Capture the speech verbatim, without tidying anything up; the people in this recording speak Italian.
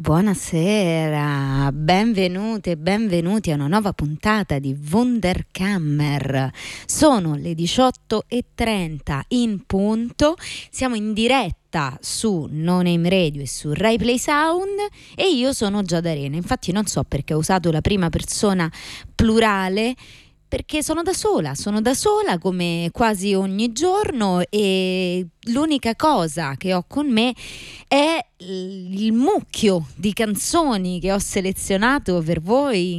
Buonasera, benvenute e benvenuti a una nuova puntata di Wunderkammer. Sono le diciotto e trenta in punto, siamo in diretta su No Name Radio e su Rai Play Sound e io sono Giada Arena. Infatti non so perché ho usato la prima persona plurale, perché sono da sola, sono da sola come quasi ogni giorno e l'unica cosa che ho con me è il mucchio di canzoni che ho selezionato per voi